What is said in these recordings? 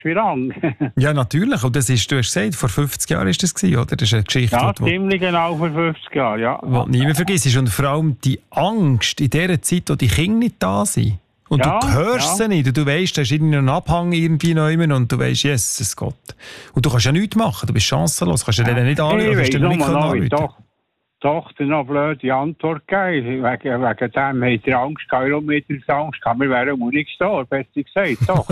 wie lange? Ja, natürlich. Und das ist, du hast gesagt, vor 50 Jahren ist das gewesen, oder? Das ist eine Geschichte, Ja, ziemlich genau vor 50 Jahren, ja. die nie mehr vergisst. Und vor allem die Angst in dieser Zeit, wo die Kinder nicht da sind. Und Ja, du hörst sie nicht. Und du weißt, da ist irgendein Abhang irgendwie noch immer und du weißt, Jesus Gott. Und du kannst ja nichts machen. Du bist chancenlos. Du kannst ja denen nicht anrufen. Ich weiss nicht nur noch, wie anrufen. die Tochter noch blöde Antwort gegeben. Wegen dem hat er Angst gehabt. Warum hat er Angst gehabt? Wir wären wohl nicht gestorben, besser gesagt. Doch.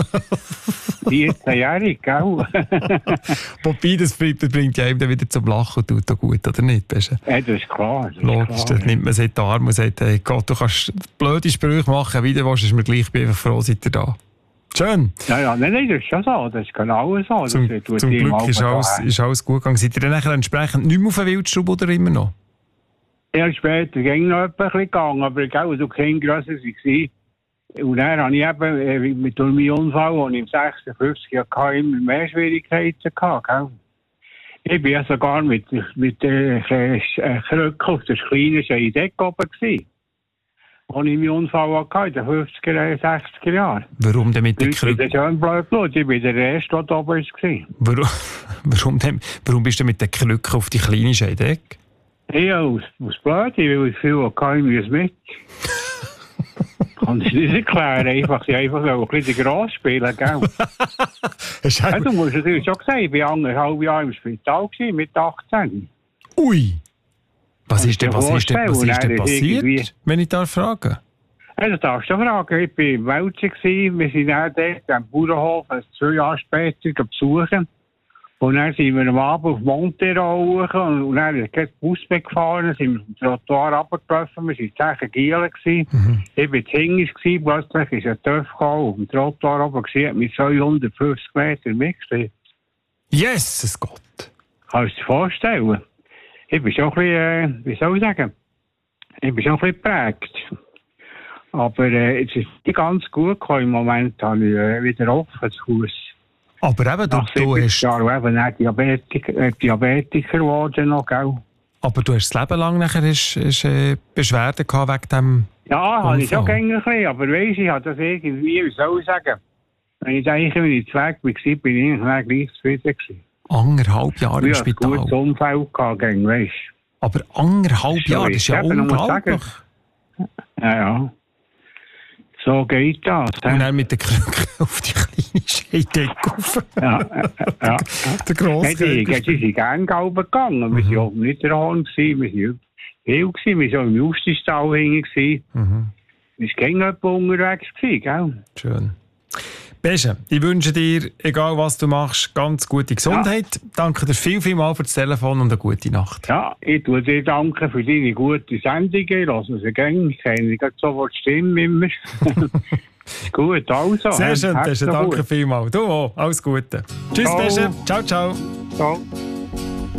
14-jährig, gell? Wobei, das bringt ja eben wieder zum Lachen und tut auch gut, oder nicht? Beste? Ja, das ist klar. Logisch, das nimmt man sich in die Arme und sagt, hey Gott, du kannst blöde Sprüche machen, wie du willst, ist mir gleich, ich bin einfach froh, seid ihr da. Schön. Ja, nein, das ist schon so. Das ist genau so. Zum Glück ist alles gut gegangen. Seid ihr dann nachher entsprechend nicht mehr auf der Wildstube oder immer noch? Ja, später ging noch ein bisschen gegangen, aber gell, du Kind grösser war. Und dann habe ich eben mit meinem Unfall, als ich im 56 hatte, immer mehr Schwierigkeiten gehabt. Gell? Ich war ja sogar mit der Krücke auf der kleinen Scheidegg oben gewesen. Als ich meinen Unfall hatte, in den 50er, 60er Jahren. Warum denn mit der Krücke? Das ist schön blöd geschaut. Ich war der Erste, der oben war. Warum bist du mit der Krücke auf die kleine Scheidegg? Ja, aus blöd, weil ich viel hatte, mit. Kann ich nicht erklären. Einfach ein bisschen gross spielen, gell? Ja, du musst natürlich schon sagen, ich war 1,5 Jahre im Spital gewesen, mit 18. Ui! Was ist denn passiert, wenn ich da frage? Ja, das darfst du fragen. Ich war im Welschen, wir sind dann dort am Bauernhof 2 Jahre später besuchen. Und dann sind wir am Abend auf Montero hoch und dann ist der Bus weggefahren, sind wir vom Trottoir runtergelaufen, wir waren 10 Gielen. Ich war hinten, plötzlich ist ein Töff gekommen, auf dem Trottoir oben hat mit 250 Metern mitgestellt. Jesus Gott! Kannst du dir vorstellen? Ich bin schon ein bisschen, wie soll ich sagen, ich bin schon ein bisschen geprägt. Aber es ist nicht ganz gut gekommen. Im Moment habe ich wieder offen das Haus. Aber eben, du hast... Jahre eben Diabetiker geworden noch, gell? Aber du hast das Leben lang nachher Beschwerden gehabt wegen dem... Ja, habe ich schon gerne ein bisschen, aber weiss, ich habe das irgendwie, wie soll ich sagen, wenn ich denke, wenn ich zu weg war, bin ich gleich zufrieden gewesen. 1,5 Jahre im Spital. Ich hatte ein gutes Umfeld gehabt, weißt du. Aber 1,5 Jahre, das ist ja unglaublich. Ja. So geht das. Und dann mit der Krücke auf die kleine Scheidegg rauf. Ja. Der Grosskörper. Sie sind gerne gegangen. Wir waren auch nicht der Horn, wir waren viel. Wir waren auch im Justistal hinten. Wir waren gar nicht unterwegs, gell? Schön. Beste, ich wünsche dir, egal was du machst, ganz gute Gesundheit. Ja. Danke dir vielmals für das Telefon und eine gute Nacht. Ja, ich tue dir danke für deine gute Sendungen. Ich lasse sie gerne. Ich kenne nicht sofort Stimmen immer. Gut, also. Sehr schön, Beste. Danke vielmals. Du auch. Alles Gute. Tschüss, Beste. Ciao, ciao. Ciao.